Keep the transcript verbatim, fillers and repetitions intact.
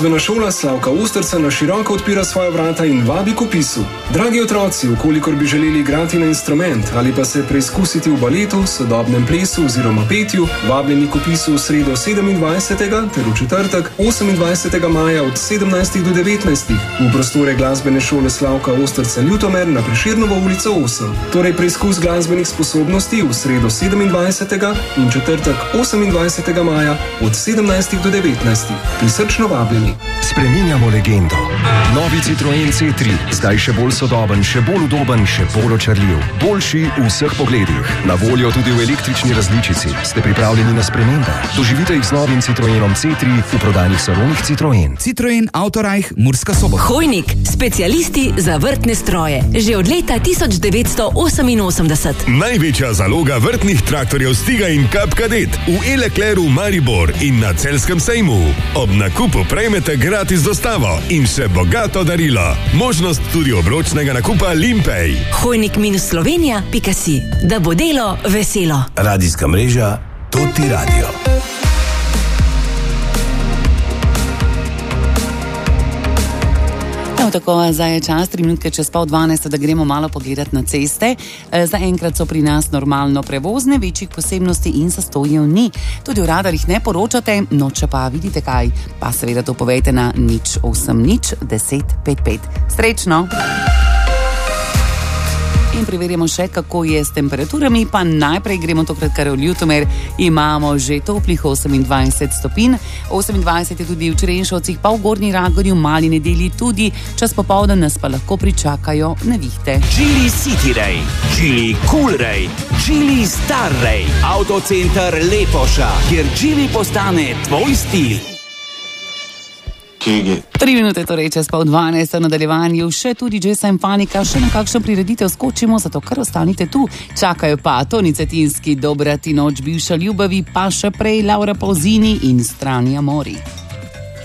Glasbena šola Slavka Osterca na široko odpira svoja vrata in vabi k vpisu. Dragi otroci, vkolikor bi želeli igrati na instrument ali pa se preizkusiti v baletu, sodobnem plesu oziroma petju, vabljeni k vpisu v sredo sedemindvajsetega ter v četrtek osemindvajsetega maja od sedemnajstih do devetnajstih v prostore Glasbene šole Slavka Osterca Ljutomer na Prešernovo ulico osem. Torej preizkus glasbenih sposobnosti v sredo sedemindvajsetega in četrtek osemindvajsetega maja od sedemnajstih do devetnajstih. Prisrčno vabljeni. Spreminjamo legendo. Novi Citroen C tri, zdaj še bolj sodoben, še bolj udoben, še bolj očarljiv. Boljši v vseh pogledih. Na voljo tudi v električni različici. Ste pripravljeni na spremembe? Doživite jih z novim Citroenom C tri v prodajnih salonih Citroen. Citroen Autorajh, Murska Sobota. Hojnik, specialisti za vrtne stroje. Že od leta tisoč devetsto oseminosemdeset. Največja zaloga vrtnih traktorjev Stiga in Cup Cadet v E-Leclercu Maribor in na Celjskem sejmu. Ob nakupu prejmete gratis dostavo in še bogato darilo. Možnost tudi obročnega nakupa Limpej. Hojnik minus Slovenija pika si. Da bo delo veselo. Radijska mreža Toti Radio. Tako, zdaj je čas, tri minutke čez pol dvanajst, da gremo malo pogledati na ceste. Zaenkrat so pri nas normalno prevozne, večjih posebnosti in zastojev ni. Tudi v radarjih ne poročate, no če pa vidite kaj, pa seveda to povejte na nič osem nič deset pet pet. Srečno! In preverjamo še, kako je s temperaturami, pa najprej gremo tokrat kar v Ljutomer. Imamo že toplih osemindvajset stopinj, osemindvajset je tudi v Črenšovcih, pa v Gornji Radgoni v Mali Nedelji tudi, čas popoldan nas pa lahko pričakajo nevihte. Geely City Ray, Geely Cool Ray, Geely Star Ray, Autocenter Lepoša, kjer Geely postane tvoj stil. Tri minute torej čez pol dvanajst, v nadaljevanju še tudi Jason Fanika, še na kakšno prireditev skočimo, zato kar ostanite tu. Čakajo pa Toni Cetinski, Dobra ti noč, bivša ljubavi, pa še prej Laura Pausini in Strani Amori.